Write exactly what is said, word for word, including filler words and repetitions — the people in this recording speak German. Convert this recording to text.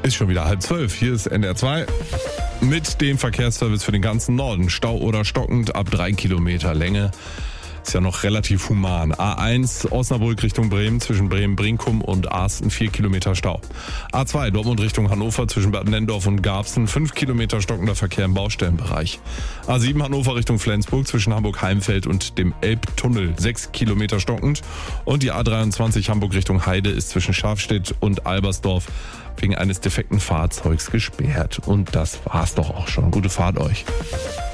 Ist schon wieder halb zwölf. Hier ist N D R zwei mit dem Verkehrsservice für den ganzen Norden. Stau oder stockend ab drei Kilometer Länge. Ist ja noch relativ human. A eins Osnabrück Richtung Bremen zwischen Bremen-Brinkum und Arsten vier Kilometer Stau. A zwei Dortmund Richtung Hannover zwischen Bad Nenndorf und Garbsen fünf Kilometer stockender Verkehr im Baustellenbereich. A sieben Hannover Richtung Flensburg zwischen Hamburg-Heimfeld und dem Elbtunnel sechs Kilometer stockend. Und die A dreiundzwanzig Hamburg Richtung Heide ist zwischen Scharfstedt und Albersdorf wegen eines defekten Fahrzeugs gesperrt. Und das war's doch auch schon. Gute Fahrt euch.